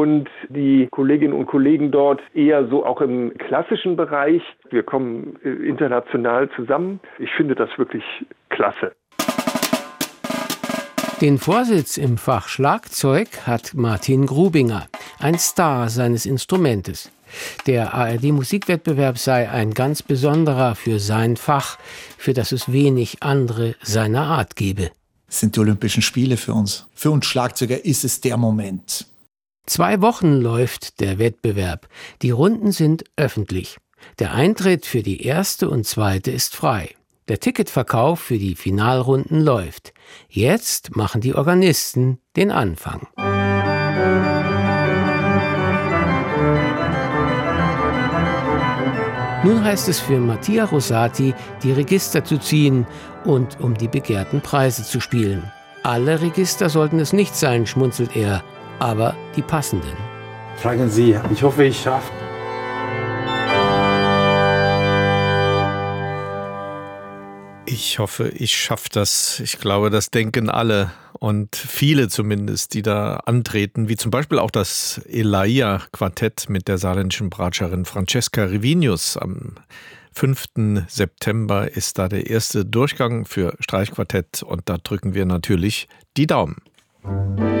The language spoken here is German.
und die Kolleginnen und Kollegen dort eher so auch im klassischen Bereich. Wir kommen international zusammen. Ich finde das wirklich klasse. Den Vorsitz im Fach Schlagzeug hat Martin Grubinger, ein Star seines Instrumentes. Der ARD-Musikwettbewerb sei ein ganz besonderer für sein Fach, für das es wenig andere seiner Art gebe. Es sind die Olympischen Spiele für uns. Für uns Schlagzeuger ist es der Moment. 2 Wochen läuft der Wettbewerb. Die Runden sind öffentlich. Der Eintritt für die erste und zweite ist frei. Der Ticketverkauf für die Finalrunden läuft. Jetzt machen die Organisten den Anfang. Nun heißt es für Mattia Rosati, die Register zu ziehen und um die begehrten Preise zu spielen. Alle Register sollten es nicht sein, schmunzelt er, aber die passenden. Fragen Sie, ich hoffe, ich schaffe. Ich hoffe, ich schaffe das. Ich glaube, das denken alle und viele zumindest, die da antreten, wie zum Beispiel auch das Elaia-Quartett mit der saarländischen Bratscherin Francesca Rivinius. Am 5. September ist da der erste Durchgang für Streichquartett und da drücken wir natürlich die Daumen.